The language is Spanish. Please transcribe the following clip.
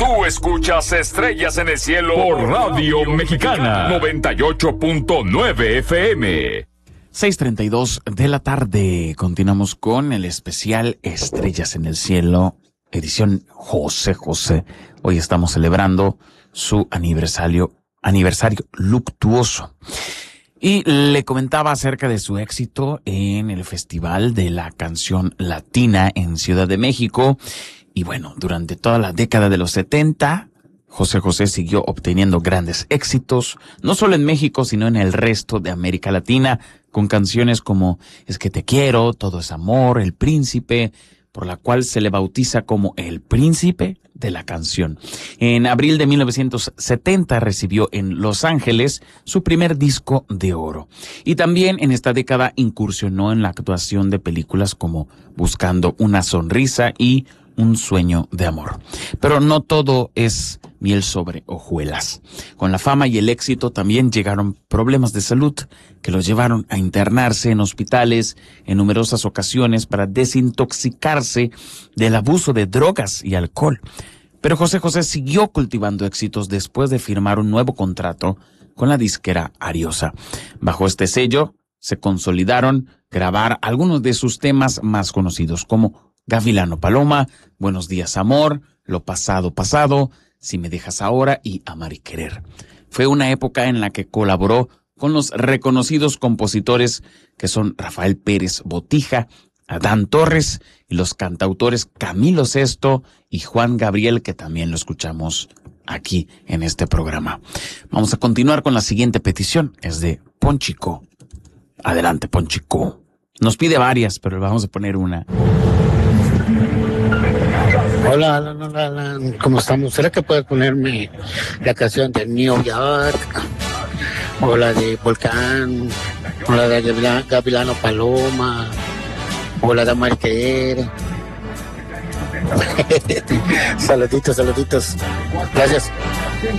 Tú escuchas Estrellas en el Cielo por Radio Mexicana 98.9 FM. 6:32 de la tarde. Continuamos con el especial Estrellas en el Cielo, edición José José. Hoy estamos celebrando su aniversario luctuoso. Y le comentaba acerca de su éxito en el Festival de la Canción Latina en Ciudad de México. Y bueno, durante toda la década de los 70, José José siguió obteniendo grandes éxitos, no solo en México, sino en el resto de América Latina, con canciones como Es que te quiero, Todo es amor, El Príncipe, por la cual se le bautiza como el Príncipe de la Canción. En abril de 1970 recibió en Los Ángeles su primer disco de oro. Y también en esta década incursionó en la actuación de películas como Buscando una sonrisa y Un sueño de amor. Pero no todo es miel sobre hojuelas. Con la fama y el éxito también llegaron problemas de salud que los llevaron a internarse en hospitales en numerosas ocasiones para desintoxicarse del abuso de drogas y alcohol. Pero José José siguió cultivando éxitos después de firmar un nuevo contrato con la disquera Ariosa. Bajo este sello se consolidaron grabar algunos de sus temas más conocidos como Gavilano Paloma, Buenos días amor, Lo pasado pasado, Si me dejas ahora y Amar y querer. Fue una época en la que colaboró con los reconocidos compositores que son Rafael Pérez Botija, Adán Torres y los cantautores Camilo Sesto y Juan Gabriel, que también lo escuchamos aquí en este programa. Vamos a continuar con la siguiente petición, es de Ponchico. Adelante, Ponchico. Nos pide varias, pero le vamos a poner una. Hola, ¿cómo estamos? ¿Será que puedes ponerme la canción de New York? O la de Volcán, o la de Gavilano Paloma, o la de Amar y querer. Saluditos. Gracias.